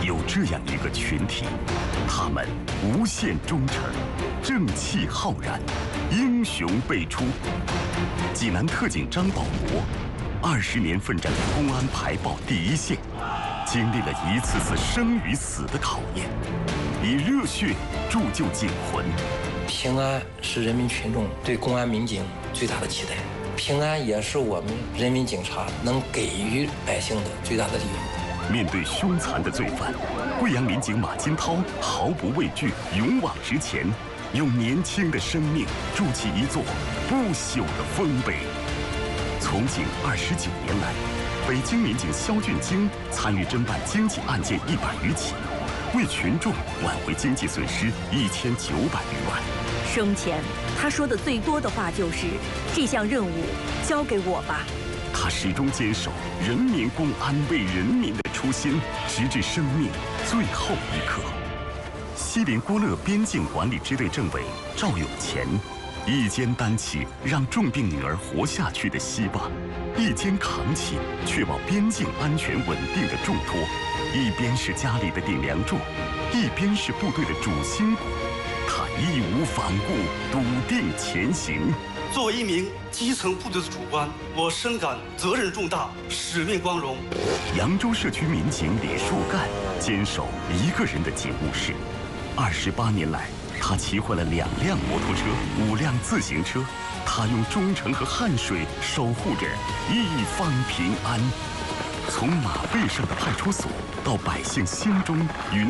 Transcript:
有这样一个群体，他们无限忠诚，正气浩然，英雄辈出。济南特警张保国，20年奋战在公安排报第一线，经历了一次次生与死的考验，以热血铸就警魂。 平安是人民群众对公安民警最大的期待，平安也是我们人民警察能给予百姓的最大的礼物。 面对凶残的罪犯，贵阳民警马金涛毫不畏惧，勇往直前，用年轻的生命筑起一座不朽的丰碑。从警29年来，北京民警肖俊京参与侦办经济案件100余起，为群众挽回经济损失1900余万。 生前他说的最多的话就是：“这项任务交给我吧。” 他始终坚守人民公安为人民的初心，直至生命最后一刻。西连郭勒边境管理支队政委赵永乾，一肩担起让重病女儿活下去的希望，一肩扛起确保边境安全稳定的重托。一边是家里的顶梁柱，一边是部队的主心骨。他义无反顾，笃定前行。 作为一名基层部队的主官，我深感责任重大，使命光荣。 扬州社区民警李树干坚守一个人的警务室，28年来，他骑回了2辆摩托车、5辆自行车。他用忠诚和汗水守护着一方平安。从马背上的派出所到百姓心中云